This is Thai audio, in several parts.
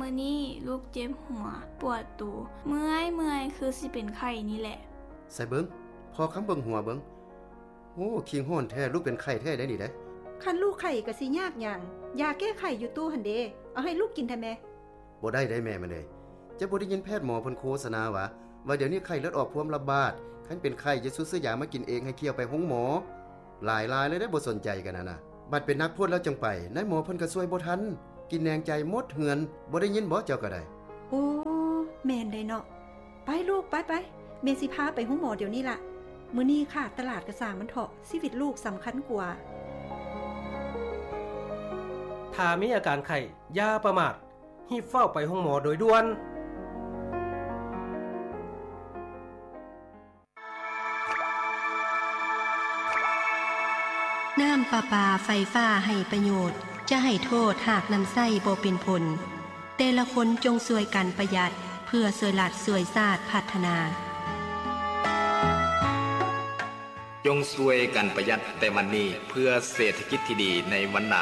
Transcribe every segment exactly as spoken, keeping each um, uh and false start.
มื้อนี้ลูกเจ็บหัวปวดตูเมื่อยเมื่อยคือสิเป็นไข้นี่แหละใส่เบิ่งพอคำเบิ่งหัวเบิ่งโอ้คิงฮ้อนแท้ลูกเป็นไข้แท้ได้นี่เด้คันลูกไข้ก็สิยากหยังยาแก้ไข้อยู่ตู้หั่นเด้เอาให้ลูกกินแท้แม่บ่ได้ได้แม่มันเด้จะบ่ได้ยินแพทย์หมอเพิ่นโฆษณาว่าว่าเดี๋ยวนี้ไข้เลือดออกพวมระบาดคันเป็นไข้จะซื้อยามากินเองให้เคี่ยวไปห้องหมอหลายๆเลยได้บ่สนใจกันน่ะนะบัดเป็นนักพูดแล้วจังไปนายหมอเพิ่นก็ช่วยบ่ทันกินแนงใจหมดเหือนบ่ได้ยินบ่เจ้าก็ได้โอ้แม่นได้เนาะไปลูกไปๆแม่สิพาไปห้องหมอเดี๋ยวนี้ล่ะมื้อนี้ค่ะตลาดกระสางมันเถาะชีวิตลูกสำคัญกว่าถ้ามีอาการไข้อย่าประมาทรีบเฝ้าไปห้องหมอโดยด่วนน้ำประปาไฟฟ้าให้ประโยชน์จะให้โทษหากนำไส้บ่เป็นผลแต่ละคนจงช่วยกันประหยัดเพื่อช่วยหลัดช่วยชาติพัฒนาจงช่วยกันประหยัดแต่วันนี้เพื่อเศรษฐกิจที่ดีในวันหน้า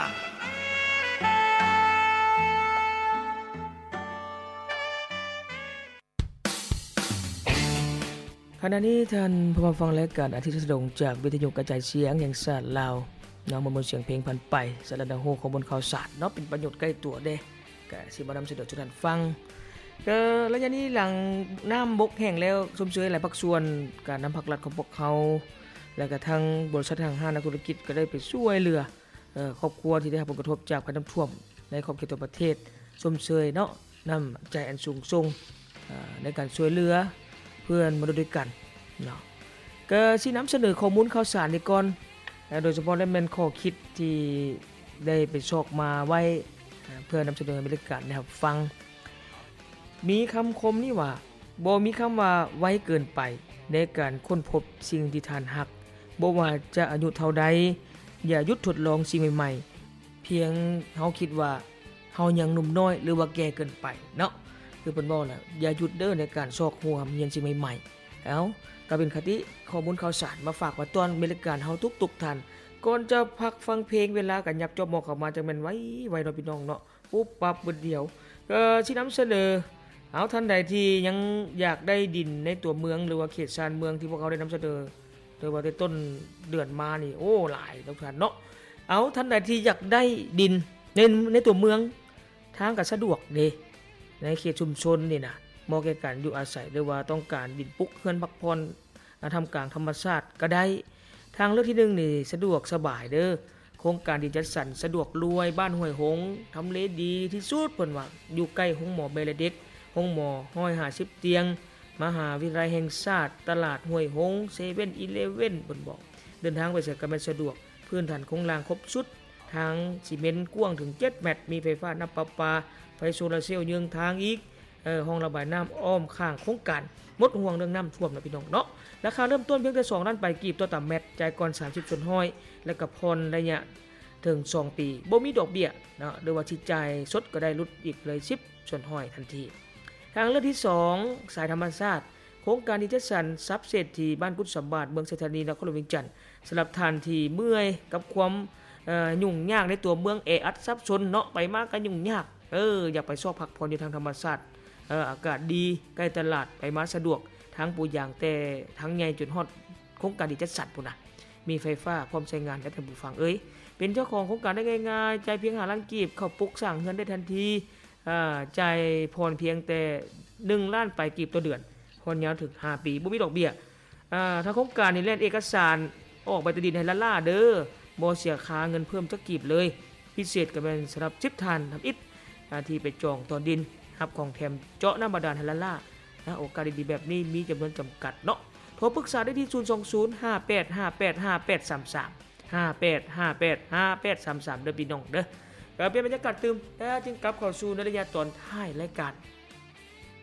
ขณะนี้ท่านผู้ฟังรายการอาทิตย์สดงจากวิทยุกระจายเสียงแห่งชาติลาวเนาะมวลเสียงเพลงพันไปสารดังโฮของบนข่าวสารเนาะเป็นประโยชน์ใกล้ตัวเด้ก็สิมานำเสนอทุกท่านฟังก็ระยะนี้หลังน้ำบกแห้งแล้วชมเชยหลายภาคส่วนการนำภาครัฐของพวกเขาและก็ทั้งบริษัททางห้างนักธุรกิจก็ได้ไปช่วยเหลือเอ่อครอบครัวที่ได้รับผลกระทบจากภัยน้ำท่วมในขอบเขตทั่วประเทศชมเชยเนาะน้ำใจอันสูงส่งในการช่วยเหลือเพื่อนมนุษย์ด้วยกันเนาะก็สินำเสนอข้อมูลข่าวสารนี่ก่อนโดยเฉพาะและแม่นข้อคิดที่ได้ไปชอกมาไว้เพื่อนำเสนอบรรยากาศนะครับฟังมีคำคมนี่ว่าบ่มีคำว่าไว้เกินไปในการค้นพบสิ่งที่ท่านฮักบ่ว่าจะอายุเท่าใดอย่าหยุดทดลองสิ่งใหม่ๆเพียงเฮาคิดว่าเฮายังหนุ่มน้อยหรือว่าแก่เกินไปเนาะคือเพิ่นบอกแล้วอย่าหยุดเด้อในการซอกหัวเรียนสิ่งใหม่ๆเอ้าก็เป็นคติข้อมูลข่าวสารมาฝากไว้ตอนบรรยากาศเฮาทุกๆท่านก่อนจะพักฟังเพลงเวลากันยับจอบหมอเข้ามาจังแม่นไว้ไว้เนาะพี่น้องเนาะปุ๊บปั๊บเบิดเดียวก็สินำเสนอเอาท่านใดที่ยังอยากได้ดินในตัวเมืองหรือว่าเขตชานเมืองที่พวกเขาได้นำเสนอโดยว่าในต้นเดือนมานี่โอ้หลายทุกท่านเนาะเอาท่านใดที่อยากได้ดินในในตัวเมืองทางก็สะดวกเด้ในเขตชุมชนนี่นะเหมาะแก่การอยู่อาศัยหรือว่าต้องการดินปลูกเฮือนพักผ่อนทำกลางธรรมชาติก็ได้ทางเลือกที่หนึ่งนี่สะดวกสบายเด้อโครงการดินจัดสรรสะดวกรวยบ้านห้วยหงทำเลดีที่สุดเพิ่นว่าอยู่ใกล้ห้องหมอเบลเด็กห้องหมอหนึ่งร้อยห้าสิบเตียงมหาวิทยาลัยแห่งชาติตลาดห้วยหงเซเว่นอีเลฟเว่นเพิ่นบอกเดินทางไปไสก็แม่นสะดวกพื้นฐานโครงสร้างครบชุดทางซีเมนต์กว้างถึงเจ็ดเมตรมีไฟฟ้าน้ำประปาไฟโซลาร์เซลล์ยืงทางอีกเอ่อห้องระบายน้ำอ้อมข้างโครงการหมดห่วงเรื่องน้ำท่วมนะพี่น้องเนาะราคาเริ่มต้นเพียงแต่สองล้านไปกีบต่อต่ำเม็ดจ่ายก่อนสามสิบส่วนห้อยแล้วก็ผ่อนระยะถึงสองปีบ่มีดอกเบี้ยเนาะโดยว่าสิจ่ายสดก็ได้ลดอีกเลยสิบส่วนห้อยทันทีทางเลือกที่สองสายธรรมชาติโครงการดิจิทัลทรัพย์เศรษฐีบ้านกุศสมบัติเมืองเศรษฐานีนครหลวงเวียงจันทน์สำหรับท่านที่เมื่อยกับความเอ่อยุ่งยากในตัวเมืองแออัดซับซ้อนเนาะไปมาก็ยุ่งยากเอออยากไปซอกพักผ่อนอยู่ทางธรรมชาติเอ่ออากาศดีใกล้ตลาดไปมาสะดวกทั้งปูอย่างแต่ทั้งใหญ่จนฮอดโครงการดิจิทัลพุ่นน่ะมีไฟฟ้าพร้อมใช้งานและท่านผู้ฟังเอ้ยเป็นเจ้าของโครงการได้ง่ายๆจ่ายเพียงห้าล้านกีบเข้าปลุกสร้างเงินได้ทันทีอ่าจ่ายผ่อนเพียงแต่หนึ่งล้านไปกีบต่อเดือนผ่อนยาวถึงห้าปีบ่มีดอกเบี้ยอ่าถ้าโครงการนี่แล่นเอกสารออกใบตดินให้ล่าๆเด้อบ่เสียค่าเงินเพิ่มจักกีบเลยพิเศษก็เป็นสำหรับสิบท่านทำอิฐที่ไปจองต่อดินรับของแถมเจาะน้ำบาดาลให้ล่าๆนะโอกาสดีๆแบบนี้มีจำนวนจำกัดเนาะโทรปรึกษาได้ที่ศูนย์ สอง ศูนย์ ห้า แปด ห้า แปด ห้า แปด สาม สาม ห้า แปด ห้า แปด ห้า แปด สาม สามเด้อพี่น้องเด้อก็เป็นบรรยากาศตื่มแล้วจึงกลับเข้าสู่ในระยะตอนท้ายรายการ